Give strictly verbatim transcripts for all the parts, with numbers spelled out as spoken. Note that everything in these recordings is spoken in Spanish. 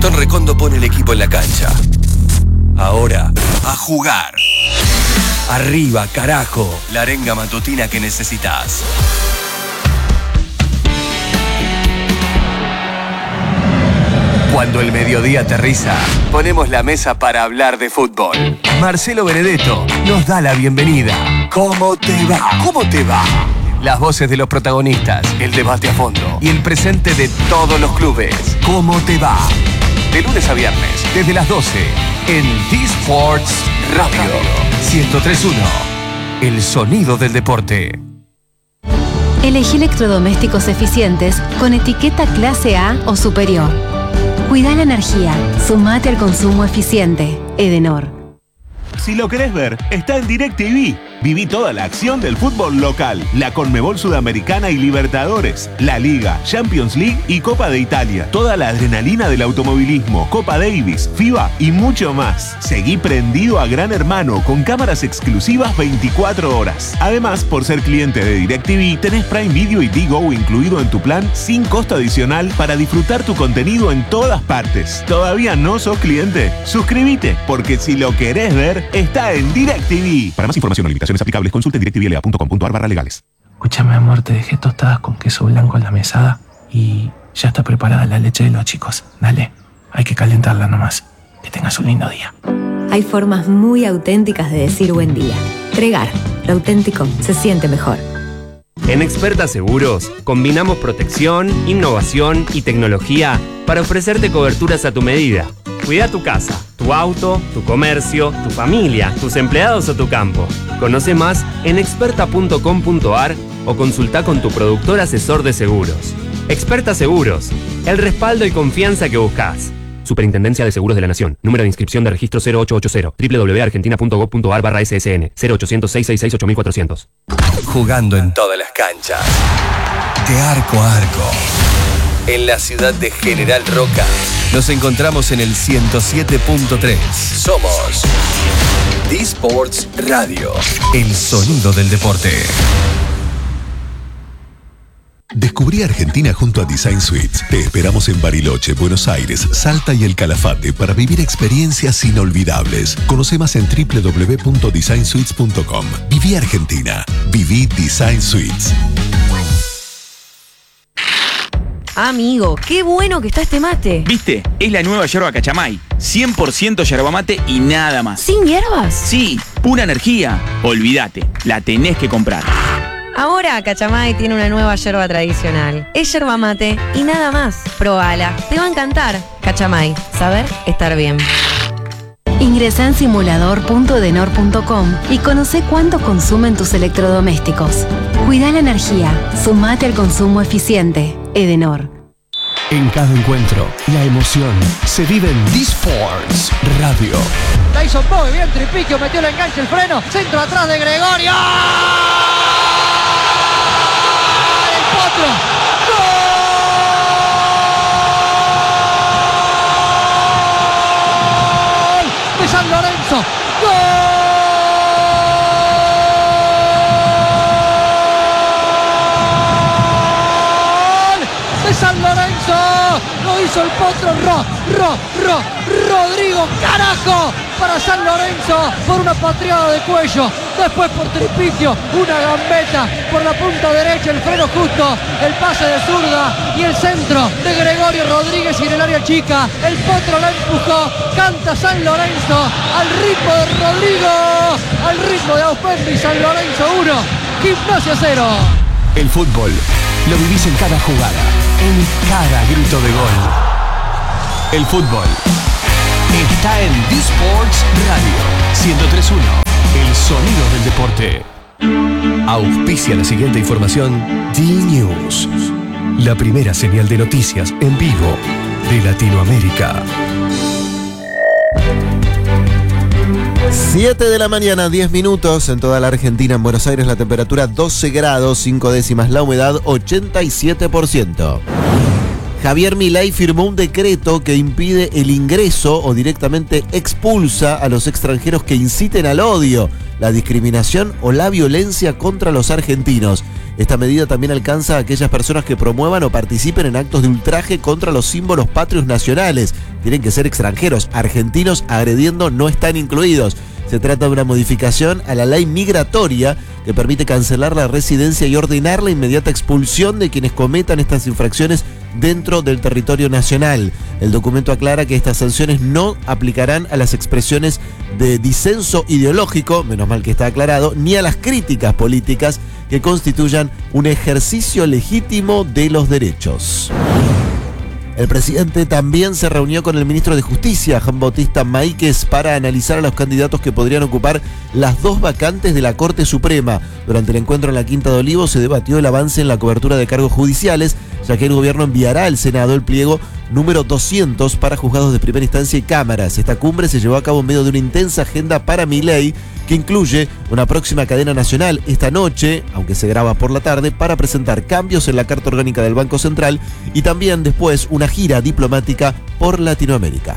Gastón Recondo pone el equipo en la cancha. Ahora, a jugar. Arriba, carajo. La arenga matutina que necesitas. Cuando el mediodía aterriza, ponemos la mesa para hablar de fútbol. Marcelo Benedetto nos da la bienvenida. ¿Cómo te va? ¿Cómo te va? Las voces de los protagonistas, el debate a fondo y el presente de todos los clubes. ¿Cómo te va? De lunes a viernes, desde las doce, en D-Sports Radio ciento tres punto uno. El sonido del deporte. Elegí electrodomésticos eficientes con etiqueta clase A o superior. Cuida la energía. Sumate al consumo eficiente. Edenor. Si lo querés ver, está en DirecTV. Viví toda la acción del fútbol local, la Conmebol Sudamericana y Libertadores, la Liga, Champions League y Copa de Italia. Toda la adrenalina del automovilismo, Copa Davis, FIBA y mucho más. Seguí prendido a Gran Hermano con cámaras exclusivas veinticuatro horas. Además, por ser cliente de DirecTV, tenés Prime Video y Digo incluido en tu plan sin costo adicional para disfrutar tu contenido en todas partes. ¿Todavía no sos cliente? Suscríbete, porque si lo querés ver, está en DirecTV. Para más información o limitaciones aplicables, consulte directvla punto com punto a r barra legales. Escúchame, amor, te dejé tostadas con queso blanco en la mesada y ya está preparada la leche de los chicos. Dale, hay que calentarla nomás. Que tengas un lindo día. Hay formas muy auténticas de decir buen día. Tregar, lo auténtico se siente mejor. En Experta Seguros, combinamos protección, innovación y tecnología para ofrecerte coberturas a tu medida. Cuida tu casa, tu auto, tu comercio, tu familia, tus empleados o tu campo. Conoce más en experta punto com punto a r o consulta con tu productor asesor de seguros. Experta Seguros, el respaldo y confianza que buscas. Superintendencia de Seguros de la Nación. Número de inscripción de registro cero ocho ocho cero. doble u doble u doble u punto argentina punto gov punto a r barra S S N. cero ochocientos, seiscientos sesenta y seis, ocho mil cuatrocientos. Jugando en todas las canchas. De arco a arco. En la ciudad de General Roca. Nos encontramos en el ciento siete punto tres. Somos D-Sports Radio. El sonido del deporte. Descubrí Argentina junto a Design Suites. Te esperamos en Bariloche, Buenos Aires, Salta y El Calafate para vivir experiencias inolvidables. Conoce más en doble u doble u doble u punto design suites punto com. Viví Argentina. Viví Design Suites. Amigo, qué bueno que está este mate. ¿Viste? Es la nueva yerba Cachamay. cien por ciento yerba mate y nada más. ¿Sin hierbas? Sí, pura energía. Olvídate, la tenés que comprar. Ahora Cachamay tiene una nueva yerba tradicional. Es yerba mate y nada más. Probala, te va a encantar. Cachamay, saber estar bien. Ingresa en simulador punto edenor punto com y conoce cuánto consumen tus electrodomésticos. Cuida la energía. Sumate al consumo eficiente. Edenor. En cada encuentro, la emoción se vive en D-Sports Radio. Tyson Bogue, bien tripiquio, metió el enganche, el freno, centro atrás de Gregorio. ¡El potro! ¡Gol! De San Lorenzo. ¡Gol! San Lorenzo, lo hizo el potro Ro, Ro, Ro, Rodrigo, carajo, para San Lorenzo, por una patriada de cuello, después por Tripiquio, una gambeta por la punta derecha, el freno justo, el pase de zurda y el centro de Gregorio Rodríguez y en el área chica, el potro la empujó, canta San Lorenzo, al ritmo de Rodrigo, al ritmo de Auspendi, San Lorenzo uno, Gimnasia cero. El fútbol lo vivís en cada jugada, en cada grito de gol. El fútbol está en D-Sports Radio ciento tres punto uno. El sonido del deporte. Auspicia la siguiente información. D-News, la primera señal de noticias en vivo de Latinoamérica. siete de la mañana, diez minutos en toda la Argentina. En Buenos Aires la temperatura doce grados, cinco décimas, la humedad ochenta y siete por ciento. Javier Milei firmó un decreto que impide el ingreso o directamente expulsa a los extranjeros que inciten al odio, la discriminación o la violencia contra los argentinos. Esta medida también alcanza a aquellas personas que promuevan o participen en actos de ultraje contra los símbolos patrios nacionales, tienen que ser extranjeros. Argentinos agrediendo no están incluidos. Se trata de una modificación a la ley migratoria que permite cancelar la residencia y ordenar la inmediata expulsión de quienes cometan estas infracciones dentro del territorio nacional. El documento aclara que estas sanciones no aplicarán a las expresiones de disenso ideológico, menos mal que está aclarado, ni a las críticas políticas que constituyan un ejercicio legítimo de los derechos. El presidente también se reunió con el ministro de Justicia, Juan Bautista Maíquez, para analizar a los candidatos que podrían ocupar las dos vacantes de la Corte Suprema. Durante el encuentro en la Quinta de Olivos se debatió el avance en la cobertura de cargos judiciales, ya que el gobierno enviará al Senado el pliego número doscientos para juzgados de primera instancia y cámaras. Esta cumbre se llevó a cabo en medio de una intensa agenda para Milei, que incluye una próxima cadena nacional esta noche, aunque se graba por la tarde, para presentar cambios en la Carta Orgánica del Banco Central y también después una gira diplomática por Latinoamérica.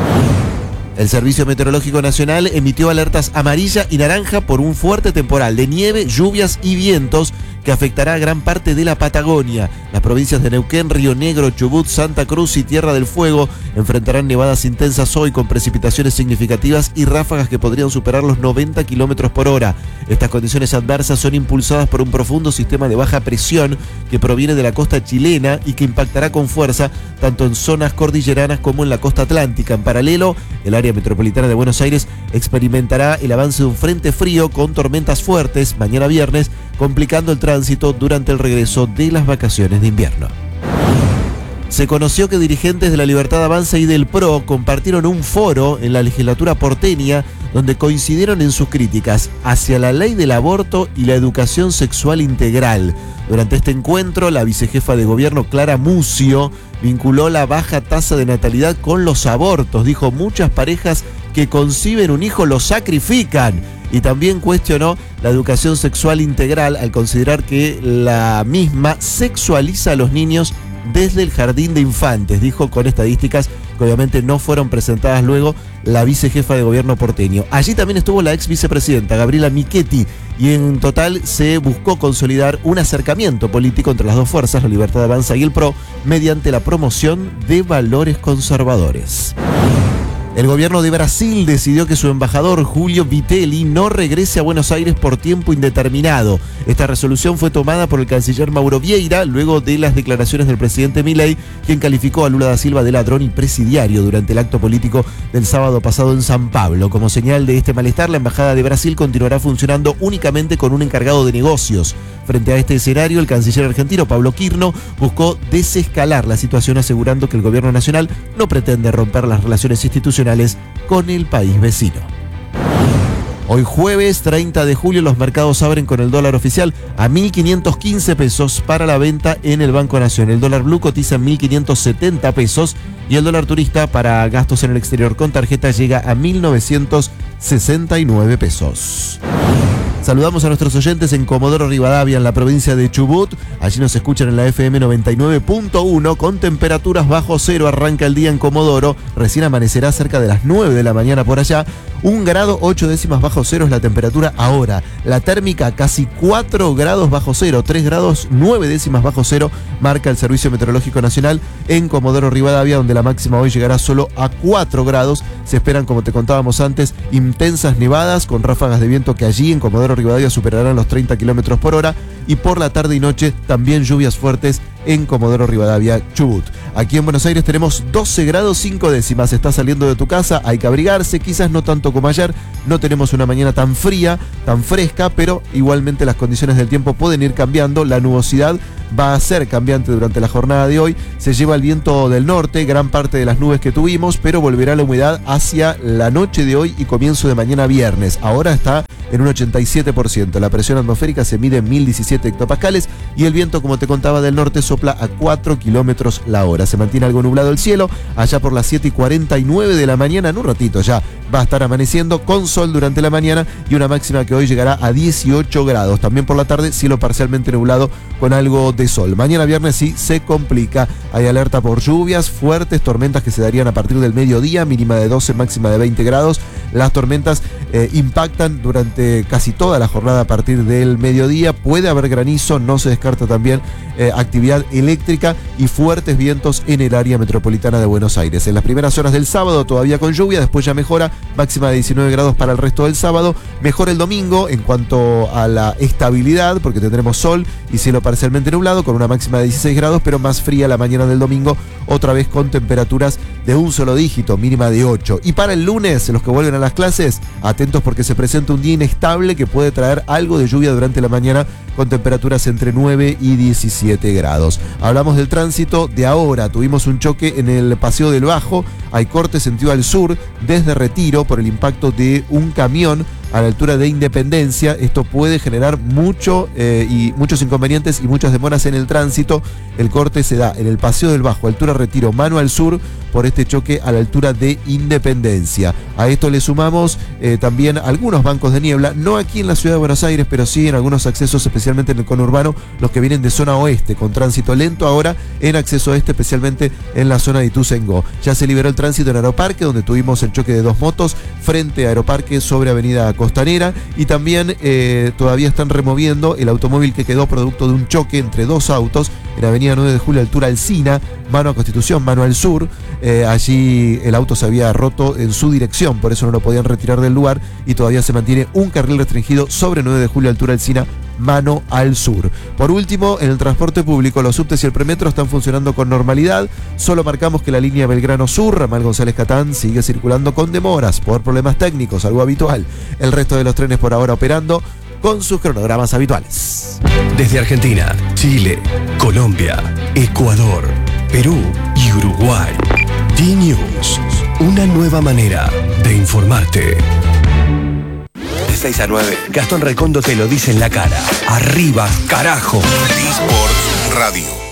El Servicio Meteorológico Nacional emitió alertas amarilla y naranja por un fuerte temporal de nieve, lluvias y vientos que afectará a gran parte de la Patagonia. Las provincias de Neuquén, Río Negro, Chubut, Santa Cruz y Tierra del Fuego enfrentarán nevadas intensas hoy con precipitaciones significativas y ráfagas que podrían superar los noventa kilómetros por hora. Estas condiciones adversas son impulsadas por un profundo sistema de baja presión que proviene de la costa chilena y que impactará con fuerza tanto en zonas cordilleranas como en la costa atlántica. En paralelo, el área metropolitana de Buenos Aires experimentará el avance de un frente frío con tormentas fuertes mañana viernes, complicando el tránsito durante el regreso de las vacaciones de invierno. Se conoció que dirigentes de la Libertad Avanza y del P R O compartieron un foro en la legislatura porteña donde coincidieron en sus críticas hacia la ley del aborto y la educación sexual integral. Durante este encuentro, la vicejefa de gobierno Clara Mucio vinculó la baja tasa de natalidad con los abortos. Dijo, muchas parejas que conciben un hijo lo sacrifican. Y también cuestionó la educación sexual integral al considerar que la misma sexualiza a los niños desde el jardín de infantes. Dijo con estadísticas que obviamente no fueron presentadas luego la vicejefa de gobierno porteño. Allí también estuvo la ex vicepresidenta Gabriela Michetti y en total se buscó consolidar un acercamiento político entre las dos fuerzas, la Libertad Avanza y el P R O, mediante la promoción de valores conservadores. El gobierno de Brasil decidió que su embajador Julio Vitelli no regrese a Buenos Aires por tiempo indeterminado. Esta resolución fue tomada por el canciller Mauro Vieira luego de las declaraciones del presidente Milei, quien calificó a Lula da Silva de ladrón y presidiario durante el acto político del sábado pasado en San Pablo. Como señal de este malestar, la embajada de Brasil continuará funcionando únicamente con un encargado de negocios. Frente a este escenario, el canciller argentino Pablo Quirno buscó desescalar la situación asegurando que el gobierno nacional no pretende romper las relaciones institucionales con el país vecino. Hoy jueves treinta de julio los mercados abren con el dólar oficial a mil quinientos quince pesos para la venta en el Banco Nación. El dólar blue cotiza en mil quinientos setenta pesos y el dólar turista para gastos en el exterior con tarjeta llega a mil novecientos sesenta y nueve pesos. Saludamos a nuestros oyentes en Comodoro Rivadavia, en la provincia de Chubut. Allí nos escuchan en la F M noventa y nueve punto uno con temperaturas bajo cero. Arranca el día en Comodoro. Recién amanecerá cerca de las nueve de la mañana por allá. Un grado ocho décimas bajo cero es la temperatura ahora. La térmica casi cuatro grados bajo cero. tres grados nueve décimas bajo cero marca el Servicio Meteorológico Nacional en Comodoro Rivadavia, donde la máxima hoy llegará solo a cuatro grados. Se esperan, como te contábamos antes, intensas nevadas con ráfagas de viento que allí en Comodoro Rivadavia superarán los treinta kilómetros por hora y por la tarde y noche también lluvias fuertes en Comodoro Rivadavia, Chubut. Aquí en Buenos Aires tenemos doce grados cinco décimas. Estás saliendo de tu casa, hay que abrigarse, quizás no tanto como ayer. No tenemos una mañana tan fría, tan fresca, pero igualmente las condiciones del tiempo pueden ir cambiando. La nubosidad va a ser cambiante durante la jornada de hoy. Se lleva el viento del norte, gran parte de las nubes que tuvimos, pero volverá la humedad hacia la noche de hoy y comienzo de mañana viernes. Ahora está en un ochenta y siete por ciento. La presión atmosférica se mide en mil diecisiete hectopascales y el viento, como te contaba, del norte sopla a cuatro kilómetros la hora. Se mantiene algo nublado el cielo. Allá por las siete y cuarenta y nueve de la mañana, en un ratito ya va a estar amaneciendo con sol durante la mañana y una máxima que hoy llegará a dieciocho grados. También por la tarde, cielo parcialmente nublado con algo de sol. Mañana viernes sí se complica. Hay alerta por lluvias, fuertes tormentas que se darían a partir del mediodía, mínima de doce, máxima de veinte grados. Las tormentas eh, impactan durante casi toda la jornada a partir del mediodía. Puede haber granizo, no se descarta también eh, actividad eléctrica y fuertes vientos en el área metropolitana de Buenos Aires. En las primeras horas del sábado todavía con lluvia, después ya mejora, máxima de diecinueve grados para el resto del sábado. Mejor el domingo en cuanto a la estabilidad, porque tendremos sol y cielo parcialmente nublado con una máxima de dieciséis grados, pero más fría la mañana del domingo, otra vez con temperaturas de un solo dígito, mínima de ocho. Y para el lunes, los que vuelven a las clases, atentos porque se presenta un día inestable que puede traer algo de lluvia durante la mañana con temperaturas entre nueve y diecisiete grados. Hablamos del tránsito de ahora. Tuvimos un choque en el Paseo del Bajo. Hay corte sentido al sur desde Retiro por el impacto de un camión a la altura de Independencia. Esto puede generar mucho eh, y muchos inconvenientes y muchas demoras en el tránsito. El corte se da en el Paseo del Bajo, altura Retiro, mano al sur, por este choque a la altura de Independencia. A esto le sumamos eh, también algunos bancos de niebla, no aquí en la ciudad de Buenos Aires, pero sí en algunos accesos, especialmente en el conurbano, los que vienen de zona oeste, con tránsito lento ahora en acceso este, especialmente en la zona de Ituzaingó. Ya se liberó el tránsito en Aeroparque, donde tuvimos el choque de dos motos frente a Aeroparque sobre Avenida Costanera, y también eh, todavía están removiendo el automóvil que quedó producto de un choque entre dos autos en Avenida nueve de Julio, altura Alsina, mano a Constitución, mano al sur. Eh, allí el auto se había roto en su dirección, por eso no lo podían retirar del lugar, y todavía se mantiene un carril restringido sobre nueve de Julio, altura Alsina, mano al sur. Por último, en el transporte público, los subtes y el premetro están funcionando con normalidad. Solo marcamos que la línea Belgrano Sur, ramal González Catán, sigue circulando con demoras por problemas técnicos, algo habitual. El resto de los trenes por ahora operando con sus cronogramas habituales. Desde Argentina, Chile, Colombia, Ecuador, Perú y Uruguay. D-News, una nueva manera de informarte. De seis a nueve, Gastón Recondo te lo dice en la cara. Arriba, carajo. Sports Radio.